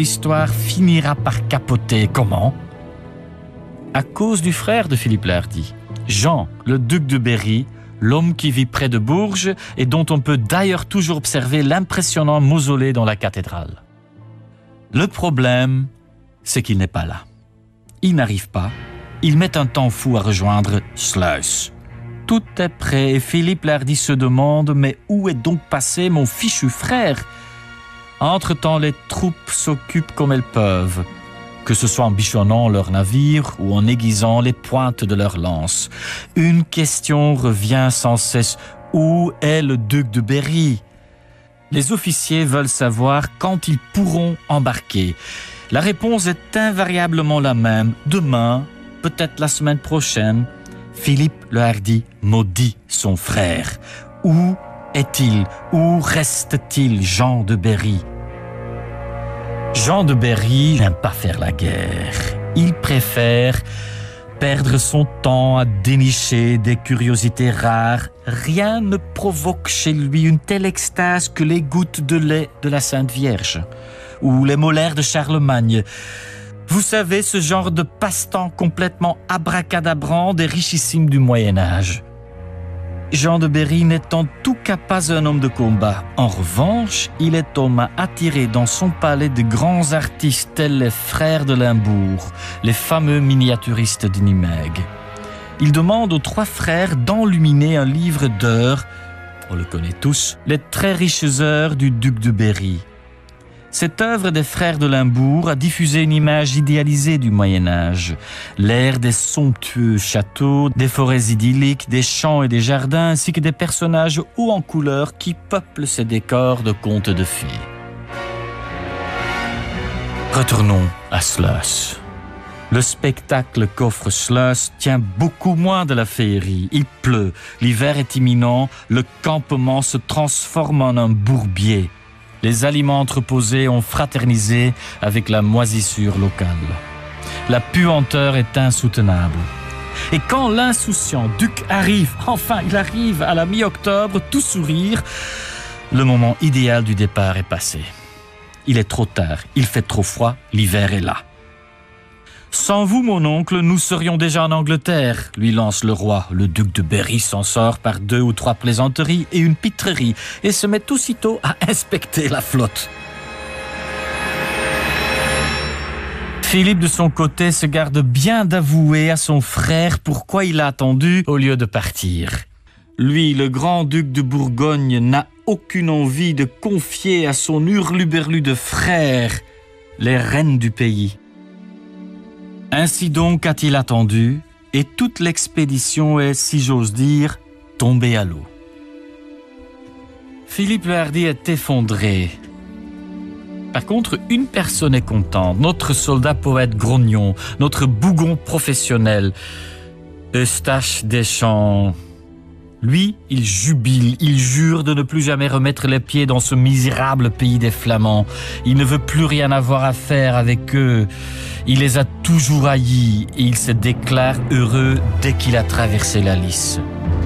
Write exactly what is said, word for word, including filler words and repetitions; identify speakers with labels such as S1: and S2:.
S1: L'histoire finira par capoter. Comment? À cause du frère de Philippe le Hardi, Jean, le duc de Berry, l'homme qui vit près de Bourges et dont on peut d'ailleurs toujours observer l'impressionnant mausolée dans la cathédrale. Le problème, c'est qu'il n'est pas là. Il n'arrive pas. Il met un temps fou à rejoindre Sluis. Tout est prêt et Philippe le Hardi se demande « Mais où est donc passé mon fichu frère ?» Entre-temps, les troupes s'occupent comme elles peuvent, que ce soit en bichonnant leurs navires ou en aiguisant les pointes de leurs lances. Une question revient sans cesse. Où est le duc de Berry? Les officiers veulent savoir quand ils pourront embarquer. La réponse est invariablement la même. Demain, peut-être la semaine prochaine. Philippe le Hardi maudit son frère. Où est-il? Où reste-t-il, Jean de Berry? Jean de Berry n'aime pas faire la guerre. Il préfère perdre son temps à dénicher des curiosités rares. Rien ne provoque chez lui une telle extase que les gouttes de lait de la Sainte Vierge ou les molaires de Charlemagne. Vous savez, ce genre de passe-temps complètement abracadabrant des richissimes du Moyen-Âge. Jean de Berry n'est en tout cas pas un homme de combat. En revanche, il est homme à attirer dans son palais de grands artistes tels les frères de Limbourg, les fameux miniaturistes de Nimègue. Il demande aux trois frères d'enluminer un livre d'heures, on le connaît tous, les très riches heures du duc de Berry. Cette œuvre des frères de Limbourg a diffusé une image idéalisée du Moyen-Âge. L'ère des somptueux châteaux, des forêts idylliques, des champs et des jardins, ainsi que des personnages hauts en couleur qui peuplent ces décors de contes de fées. Retournons à Sluis. Le spectacle qu'offre Sluis tient beaucoup moins de la féerie. Il pleut, l'hiver est imminent, le campement se transforme en un bourbier. Les aliments entreposés ont fraternisé avec la moisissure locale. La puanteur est insoutenable. Et quand l'insouciant duc arrive, enfin il arrive à la mi-octobre, tout sourire, le moment idéal du départ est passé. Il est trop tard, il fait trop froid, l'hiver est là. Sans vous, mon oncle, nous serions déjà en Angleterre, lui lance le roi. Le duc de Berry s'en sort par deux ou trois plaisanteries et une pitrerie et se met aussitôt à inspecter la flotte. Philippe, de son côté, se garde bien d'avouer à son frère pourquoi il a attendu au lieu de partir. Lui, le grand-duc de Bourgogne, n'a aucune envie de confier à son hurluberlu de frère les rênes du pays. Ainsi donc a-t-il attendu, et toute l'expédition est, si j'ose dire, tombée à l'eau. Philippe le Hardi est effondré. Par contre, une personne est contente, notre soldat poète grognon, notre bougon professionnel, Eustache Deschamps. Lui, il jubile, il jure de ne plus jamais remettre les pieds dans ce misérable pays des Flamands. Il ne veut plus rien avoir à faire avec eux. Il les a toujours haïs et il se déclare heureux dès qu'il a traversé la Lys.